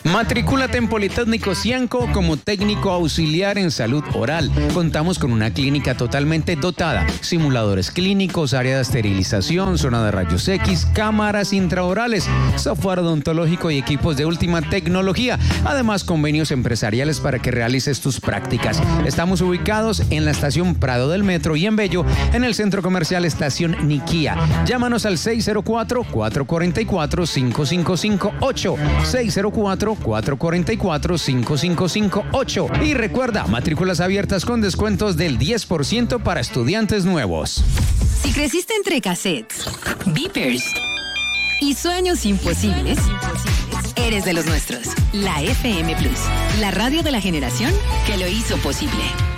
Matricúlate en Politécnico Cienco como técnico auxiliar en salud oral. Contamos con una clínica totalmente dotada, simuladores clínicos, área de esterilización, zona de rayos X, cámaras intraorales, software odontológico y equipos de última tecnología. Además, convenios empresariales para que realices tus prácticas. Estamos ubicados en la estación Prado del Metro y en Bello, en el centro comercial Estación Niquía. Llámanos al 604-444-5558. 604-444-5558. Y recuerda, matrículas abiertas con descuentos del 10% para estudiantes nuevos. Si creciste entre cassettes, beepers y sueños imposibles, eres de los nuestros. La FM Plus, la radio de la generación que lo hizo posible.